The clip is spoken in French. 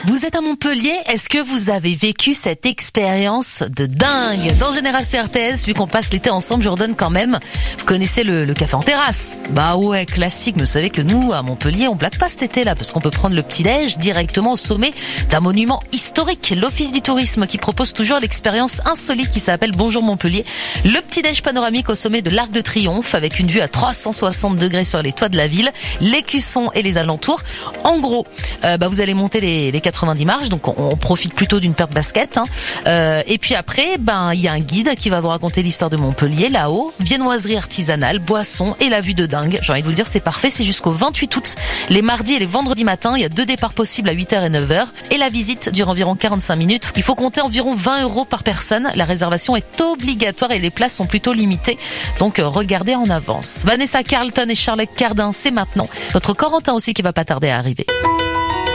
Vous êtes à Montpellier, est-ce que vous avez vécu cette expérience de dingue dans Génération RTS, vu qu'on passe l'été ensemble, je redonne quand même. Vous connaissez le café en terrasse? Bah ouais, classique, mais vous savez que nous, à Montpellier, on blague pas cet été-là, parce qu'on peut prendre le petit-déj directement au sommet d'un monument historique, l'Office du tourisme qui propose toujours l'expérience insolite qui s'appelle Bonjour Montpellier. Le petit-déj panoramique au sommet de l'Arc de Triomphe, avec une vue à 360 degrés sur les toits de la ville, l'Écusson et les alentours. En gros, vous allez monter les 90 marches, donc on profite plutôt d'une paire de baskets. Et puis après, il y a un guide qui va vous raconter l'histoire de Montpellier là-haut, viennoiserie artisanale, boissons et la vue de dingue. J'ai envie de vous le dire, c'est parfait, c'est jusqu'au 28 août, les mardis et les vendredis matins. Il y a 2 départs possibles à 8h et 9h et la visite dure environ 45 minutes. Il faut compter environ 20 € par personne. La réservation est obligatoire et les places sont plutôt limitées, donc regardez en avance. Vanessa Carlton et Charlotte Cardin, c'est maintenant. Notre Corentin aussi qui va pas tarder à arriver.